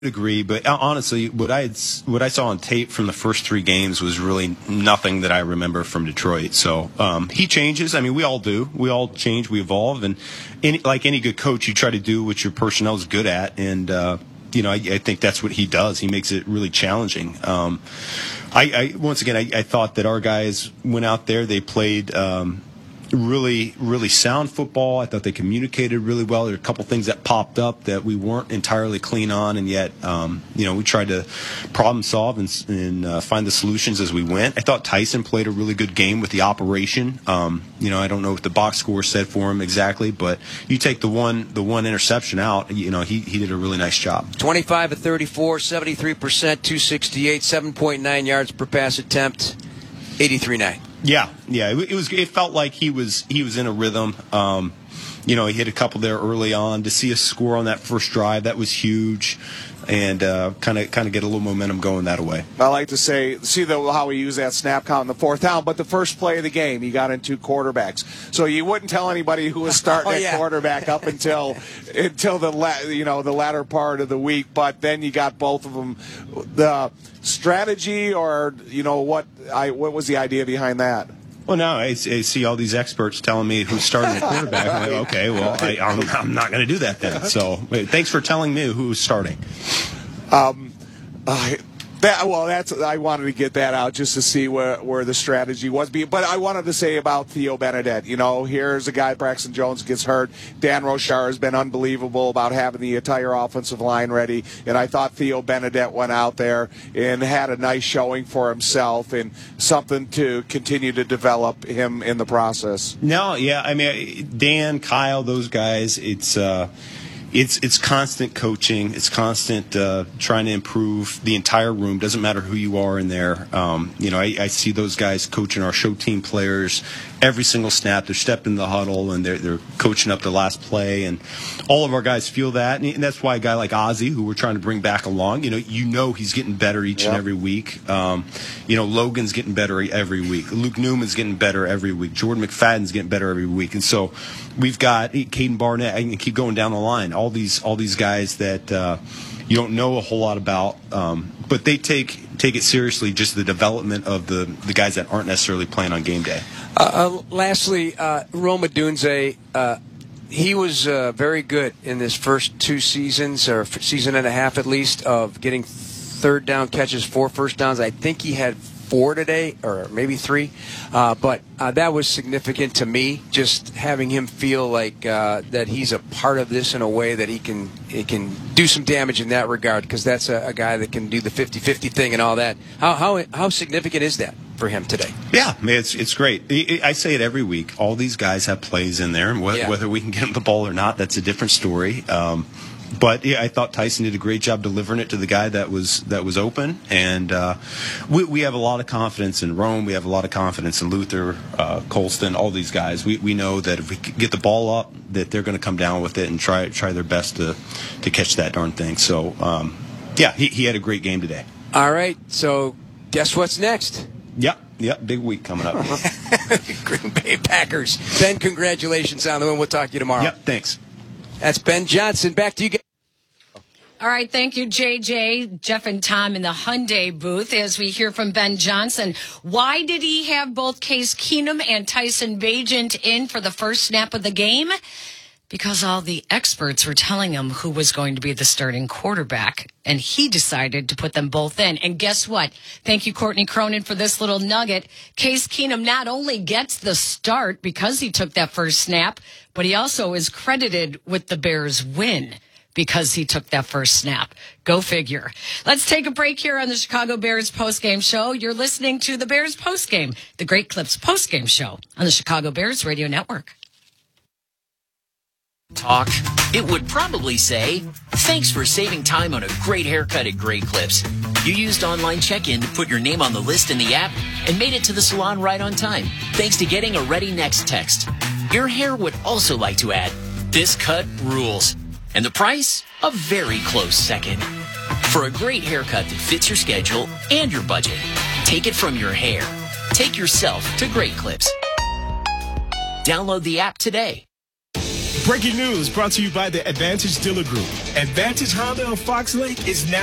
agree, but honestly, what I saw on tape from the first 3 games was really nothing that I remember from Detroit. So he changes. I mean, we all do. We all change. We evolve, and like any good coach, you try to do what your personnel is good at, and I think that's what he does. He makes it really challenging. Once again, I thought that our guys went out there. They played really, really sound football. I thought they communicated really well. There were a couple things that popped up that we weren't entirely clean on, and yet, we tried to problem solve and find the solutions as we went. I thought Tyson played a really good game with the operation. I don't know what the box score said for him exactly, but you take the one interception out, he did a really nice job. 25 of 34, 73%, 268, 7.9 yards per pass attempt, 83.9. Yeah. It felt like he was in a rhythm. He hit a couple there early on. To see a score on that first drive, that was huge, and kind of get a little momentum going that way. I like to see how he used that snap count in the 4th down. But the first play of the game, he got in 2 quarterbacks. So you wouldn't tell anybody who was starting at quarterback up until the latter part of the week. But then you got both of them. The strategy, or what was the idea behind that? Well, now I see all these experts telling me who's starting at quarterback. I'm like, okay, well, I'm not going to do that then. So thanks for telling me who's starting. I wanted to get that out just to see where the strategy was. But I wanted to say about Theo Benedette. Here's a guy, Braxton Jones gets hurt. Dan Rochar has been unbelievable about having the entire offensive line ready. And I thought Theo Benedette went out there and had a nice showing for himself and something to continue to develop him in the process. No, yeah. I mean, Dan, Kyle, those guys, It's constant coaching. It's constant trying to improve the entire room. Doesn't matter who you are in there. I see those guys coaching our show team players every single snap. They're stepping in the huddle and they're coaching up the last play. And all of our guys feel that. And that's why a guy like Ozzie, who we're trying to bring back along, he's getting better each and every week. Logan's getting better every week. Luke Newman's getting better every week. Jordan McFadden's getting better every week. And so we've got Caden Barnett. I can keep going down the line. All these guys that you don't know a whole lot about, but they take it seriously, just the development of the guys that aren't necessarily playing on game day. Lastly, Rome Odunze, he was very good in his first 2 seasons, or season and a half at least, of getting 3rd down catches, 4 first downs. I think he had 4 today, or maybe 3. But that was significant to me, just having him feel like that he's a part of this in a way that he can do some damage in that regard, because that's a guy that can do the 50-50 thing and all that. How significant is that for him today? Yeah, it's great. I say it every week. All these guys have plays in there, and whether we can get them the ball or not, that's a different story. But I thought Tyson did a great job delivering it to the guy that was open, and we have a lot of confidence in Rome. We have a lot of confidence in Luther, Colston, all these guys. We know that if we get the ball up, that they're going to come down with it and try their best to catch that darn thing. So he had a great game today. All right, so guess what's next? Yep, big week coming up. Green Bay Packers. Ben, congratulations on the win. We'll talk to you tomorrow. Yep, thanks. That's Ben Johnson. Back to you guys. All right, thank you, JJ, Jeff, and Tom in the Hyundai booth as we hear from Ben Johnson. Why did he have both Case Keenum and Tyson Bagent in for the first snap of the game? Because all the experts were telling him who was going to be the starting quarterback, and he decided to put them both in. And guess what? Thank you, Courtney Cronin, for this little nugget. Case Keenum not only gets the start because he took that first snap, but he also is credited with the Bears' win because he took that first snap. Go figure. Let's take a break here on the Chicago Bears postgame show. You're listening to the Bears postgame, the Great Clips postgame show on the Chicago Bears Radio Network. Talk, it would probably say, thanks for saving time on a great haircut at Great Clips. You used online check-in to put your name on the list in the app and made it to the salon right on time, thanks to getting a Ready Next text. Your hair would also like to add, this cut rules. And the price? A very close second. For a great haircut that fits your schedule and your budget, take it from your hair. Take yourself to Great Clips. Download the app today. Breaking news brought to you by the Advantage Dealer Group. Advantage Honda of Fox Lake is now